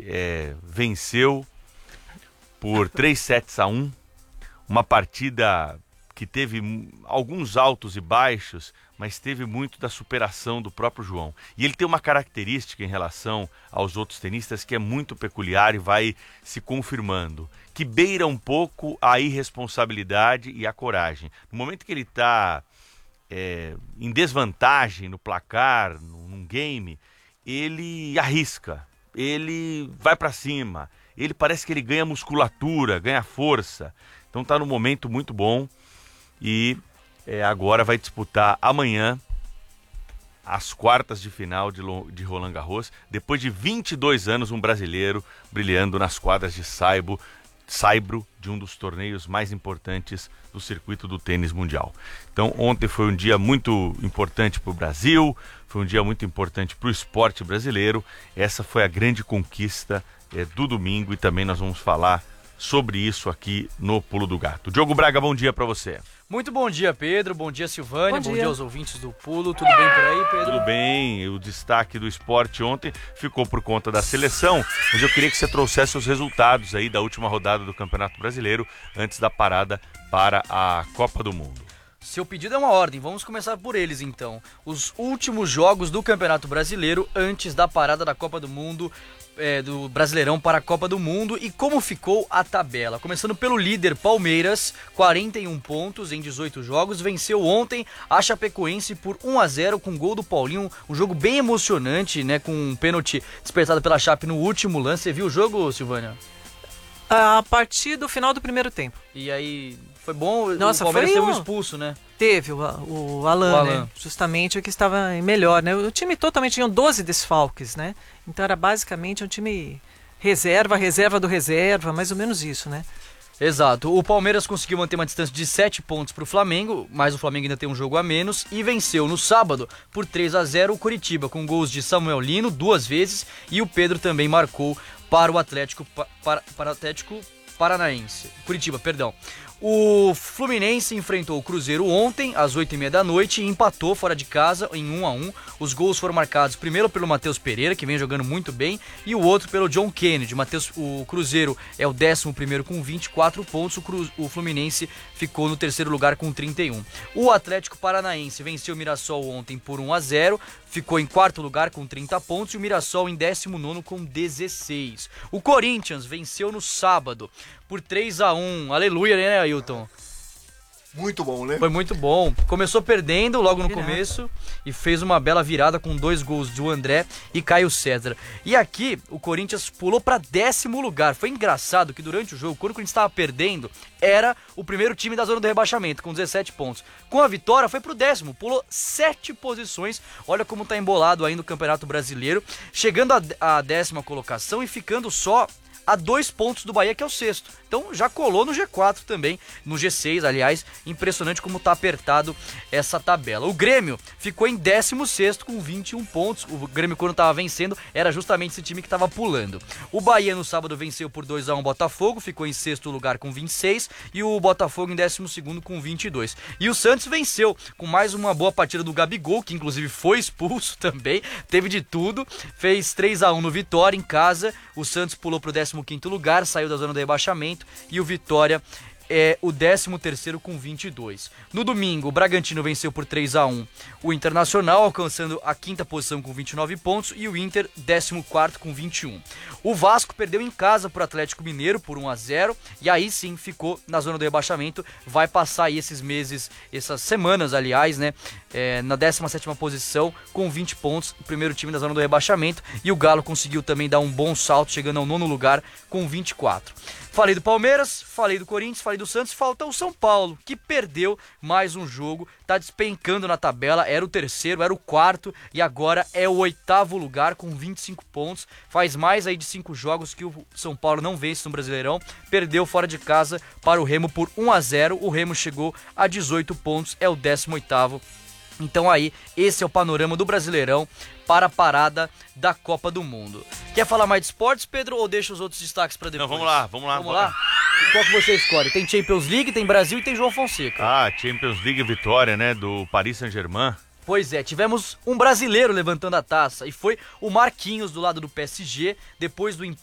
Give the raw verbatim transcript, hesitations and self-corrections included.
é, venceu por três sets a um, uma partida que teve alguns altos e baixos, mas teve muito da superação do próprio João. E ele tem uma característica em relação aos outros tenistas que é muito peculiar e vai se confirmando, que beira um pouco a irresponsabilidade e a coragem. No momento que ele está é, em desvantagem no placar, num game, ele arrisca, ele vai para cima, ele parece que ele ganha musculatura, ganha força. Então está num momento muito bom e é, agora vai disputar amanhã as quartas de final de, de Roland Garros, depois de vinte e dois anos um brasileiro brilhando nas quadras de Saibro, Saibro, de um dos torneios mais importantes do circuito do tênis mundial. Então ontem foi um dia muito importante para o Brasil, foi um dia muito importante para o esporte brasileiro. Essa foi a grande conquista é, do domingo e também nós vamos falar sobre isso aqui no Pulo do Gato. Diogo Braga, bom dia para você. Muito bom dia, Pedro. Bom dia, Silvânia. Bom bom dia. dia aos ouvintes do Pulo. Tudo bem por aí, Pedro? Tudo bem. O destaque do esporte ontem ficou por conta da seleção, mas eu queria que você trouxesse os resultados aí da última rodada do Campeonato Brasileiro antes da parada para a Copa do Mundo. Seu pedido é uma ordem, vamos começar por eles então. Os últimos jogos do Campeonato Brasileiro antes da parada da Copa do Mundo, é, do Brasileirão para a Copa do Mundo, e como ficou a tabela. Começando pelo líder Palmeiras, quarenta e um pontos em dezoito jogos, venceu ontem a Chapecoense por um a zero com gol do Paulinho, um jogo bem emocionante, né, com um pênalti despertado pela Chape no último lance. Você viu o jogo, Silvânia? A partir do final do primeiro tempo. E aí, foi bom. Nossa, o Palmeiras foi teve um um... expulso, né? Teve o, o, Alan, o Alan, né? Justamente o que estava melhor, né? O time totalmente tinha doze desfalques, né? Então era basicamente um time reserva, reserva do reserva, mais ou menos isso, né? Exato. O Palmeiras conseguiu manter uma distância de sete pontos para o Flamengo, mas o Flamengo ainda tem um jogo a menos, e venceu no sábado por três a zero o Coritiba, com gols de Samuel Lino duas vezes, e o Pedro também marcou para o Atlético, para, para o Atlético Paranaense. Curitiba, perdão. O Fluminense enfrentou o Cruzeiro ontem, às oito e meia da noite, e empatou fora de casa em um a um. Os gols foram marcados primeiro pelo Matheus Pereira, que vem jogando muito bem, e o outro pelo John Kennedy. Mateus, o Cruzeiro é o décimo primeiro com vinte e quatro pontos, o, Cru, o Fluminense ficou no terceiro lugar com trinta e um. O Atlético Paranaense venceu o Mirassol ontem por um a zero, ficou em quarto lugar com trinta pontos, e o Mirassol em décimo nono com dezesseis. O Corinthians venceu no sábado por três a um. Aleluia, né, Ailton? Muito bom, né? Foi muito bom. Começou perdendo logo no Virada. começo e fez uma bela virada com dois gols do André e Caio César. E aqui o Corinthians pulou para décimo lugar. Foi engraçado que durante o jogo, quando o Corinthians estava perdendo, era o primeiro time da zona do rebaixamento, com dezessete pontos. Com a vitória, foi pro décimo, pulou sete posições. Olha como tá embolado aí no Campeonato Brasileiro, chegando à décima colocação e ficando só a dois pontos do Bahia, que é o sexto. Então já colou no G quatro também, no G seis, aliás. Impressionante como tá apertado essa tabela. O Grêmio ficou em décimo sexto com vinte e um pontos. O Grêmio, quando tava vencendo, era justamente esse time que tava pulando. O Bahia no sábado venceu por dois a um o Botafogo, ficou em sexto lugar com vinte e seis, e o Botafogo em décimo segundo com vinte e dois. E o Santos venceu com mais uma boa partida do Gabigol, que inclusive foi expulso também, teve de tudo, fez três a um no Vitória em casa. O Santos pulou pro décimo quinto lugar, saiu da zona do rebaixamento, e o Vitória é o décimo terceiro com vinte e dois. No domingo, o Bragantino venceu por três a um o Internacional, alcançando a quinta posição com vinte e nove pontos, e o Inter, décimo quarto com vinte e um. O Vasco perdeu em casa para o Atlético Mineiro por um a zero, e aí sim ficou na zona do rebaixamento. Vai passar aí esses meses, essas semanas, aliás, né, é, na décima sétima posição com vinte pontos, o primeiro time da zona do rebaixamento, e o Galo conseguiu também dar um bom salto, chegando ao nono lugar com vinte e quatro. Falei do Palmeiras, falei do Corinthians, falei do Santos, falta o São Paulo, que perdeu mais um jogo, tá despencando na tabela, era o terceiro, era o quarto, e agora é o oitavo lugar com vinte e cinco pontos, faz mais aí de cinco jogos que o São Paulo não vence no Brasileirão, perdeu fora de casa para o Remo por um a zero, o Remo chegou a dezoito pontos, é o décimo oitavo. Então aí, esse é o panorama do Brasileirão para a parada da Copa do Mundo. Quer falar mais de esportes, Pedro, ou deixa os outros destaques para depois? Não, vamos lá, vamos lá. Vamos lá? Qual que você escolhe? Tem Champions League, tem Brasil e tem João Fonseca. Ah, Champions League vitória, né, do Paris Saint-Germain. Pois é, tivemos um brasileiro levantando a taça, e foi o Marquinhos do lado do P S G, depois do empate